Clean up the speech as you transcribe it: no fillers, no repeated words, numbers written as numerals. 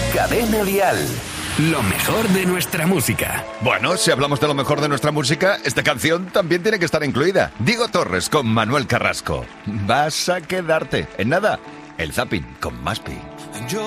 Cadena Dial. Lo mejor de nuestra música. Bueno, si hablamos de lo mejor de nuestra música, esta canción también tiene que estar incluida. Diego Torres con Manuel Carrasco. Vas a quedarte. En nada, el Zapping con Maspi.